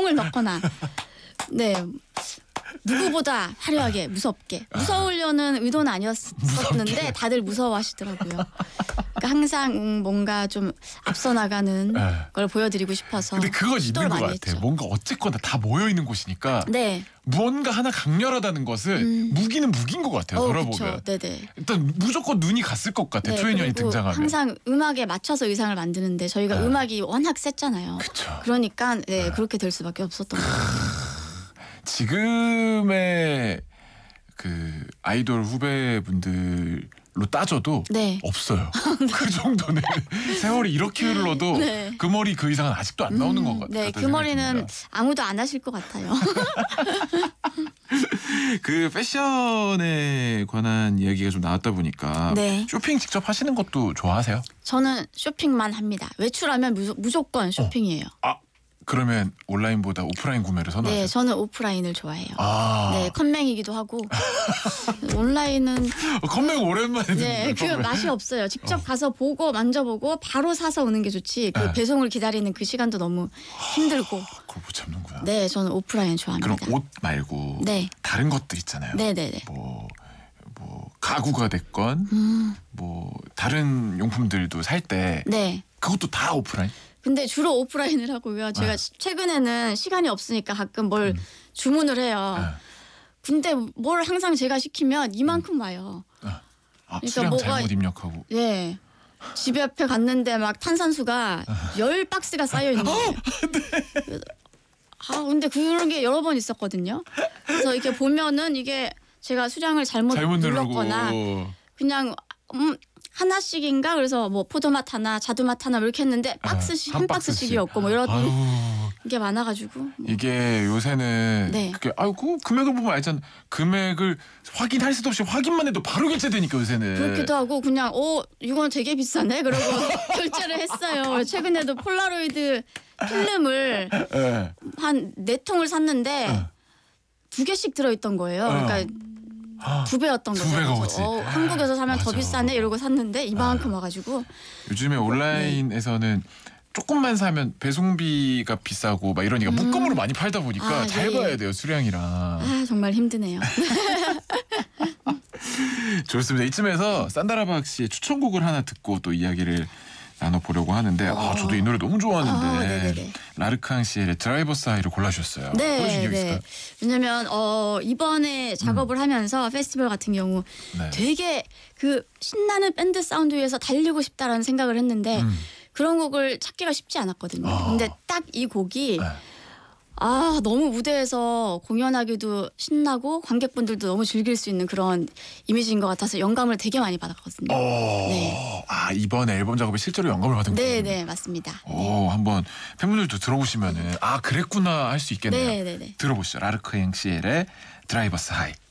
총을 넣거나 네. 누구보다 화려하게 무섭게 무서우려는 의도는 아니었었는데 다들 무서워하시더라고요. 그러니까 항상 뭔가 좀 앞서 나가는 걸 보여드리고 싶어서. 근데 그건 있는 것 같아. 했죠. 뭔가 어쨌거나 다 모여 있는 곳이니까 네. 무언가 하나 강렬하다는 것은 무기는 무기인 것 같아요. 돌아보면. 네네. 일단 무조건 눈이 갔을 것 같아. 네, 2NE1이 등장하면. 항상 음악에 맞춰서 의상을 만드는데 저희가 음악이 워낙 셌잖아요. 그쵸. 그러니까 네, 그렇게 될 수밖에 없었던 것 같아요. 지금의 그 아이돌 후배분들로 따져도 네. 없어요. 그 정도는 세월이 이렇게 흘러도 네. 그 머리 그 이상은 아직도 안 나오는 것 같아요. 네, 그 머리는 아무도 안 하실 것 같아요. 그 패션에 관한 이야기가 좀 나왔다 보니까 네. 쇼핑 직접 하시는 것도 좋아하세요? 저는 쇼핑만 합니다. 외출하면 무조건 쇼핑이에요. 아 그러면 온라인보다 오프라인 구매를 선호하세요? 네, 저는 오프라인을 좋아해요. 아. 네, 컴맹이기도 하고 온라인은 컴맹 오랜만에 네, 그 맛이 없어요. 직접 가서 보고 만져보고 바로 사서 오는 게 좋지. 그 배송을 기다리는 그 시간도 너무 힘들고. 그걸 못 참는구나. 네, 저는 오프라인 좋아합니다. 그럼 옷 말고 네. 다른 것들 있잖아요. 네네네. 뭐 가구가 됐건 뭐 다른 용품들도 살 때 네. 그것도 다 오프라인? 근데 주로 오프라인을 하고요. 제가 최근에는 시간이 없으니까 가끔 뭘 주문을 해요. 근데 뭘 항상 제가 시키면 이만큼 와요. 아, 그러니까 수량 뭐가- 잘못 입력하고. 네. 집 앞에 갔는데 막 탄산수가 10박스가 쌓여 있는 거예요. 아, 근데 그런 게 여러 번 있었거든요. 그래서 이렇게 보면은 이게 제가 수량을 잘못 눌렀거나 그냥 하나씩인가 그래서 뭐 포도맛 하나, 자두맛 하나 이렇게 했는데 박스씩 한 박스씩이었고 뭐 이런 게 많아가지고 뭐. 이게 요새는 네. 그게 아이고 금액을 보면 알잖아. 금액을 확인할 수도 없이 확인만 해도 바로 결제되니까 요새는. 그렇기도 하고 그냥 이건 되게 비싸네 그러고 결제를 했어요. 최근에도 폴라로이드 필름을 네. 한 4통을 샀는데 2개씩 들어있던 거예요. 그러니까 2배였던 거죠. 2배가 그래서 오지. 한국에서 사면 더 맞아. 비싸네 이러고 샀는데 이만큼 와가지고 요즘에 온라인에서는 조금만 사면 배송비가 비싸고 막 이러니까 묶음으로 많이 팔다 보니까 잘 네. 봐야 돼요 수량이랑. 아 정말 힘드네요. 좋습니다. 이쯤에서 산다라박 씨의 추천곡을 하나 듣고 또 이야기를 나눠보려고 하는데 저도 이 노래 너무 좋아하는데 네네네. 라르크앙 씨의 드라이버 사이를 골라주셨어요. 네, 골라주신 이유 네. 있을까요? 왜냐면 이번에 작업을 하면서 페스티벌 같은 경우 네. 되게 그 신나는 밴드 사운드 위에서 달리고 싶다라는 생각을 했는데 그런 곡을 찾기가 쉽지 않았거든요. 근데 딱 이 곡이 너무 무대에서 공연하기도 신나고 관객분들도 너무 즐길 수 있는 그런 이미지인 것 같아서 영감을 되게 많이 받았거든요. 네. 이번 앨범 작업에 실제로 영감을 받은 네, 곡이군요. 네, 맞습니다. 한번 팬분들도 들어보시면은 그랬구나 할 수 있겠네요. 네, 네, 네. 들어보시죠. 라르크앙 씨의 드라이버 사이.